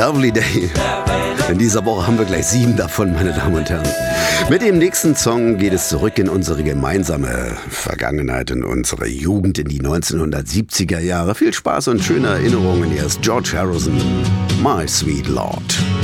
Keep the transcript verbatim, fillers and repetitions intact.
Lovely Day. In dieser Woche haben wir gleich sieben davon, meine Damen und Herren. Mit dem nächsten Song geht es zurück in unsere gemeinsame Vergangenheit, in unsere Jugend, in die neunzehnhundertsiebziger Jahre. Viel Spaß und schöne Erinnerungen. Hier ist George Harrison, My Sweet Lord.